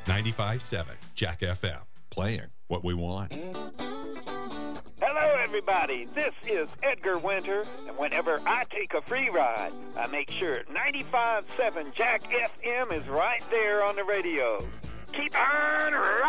95.7 Jack FM. Playing what we want. Hello, everybody. This is Edgar Winter, and whenever I take a free ride, I make sure 95.7 Jack FM is right there on the radio. Keep on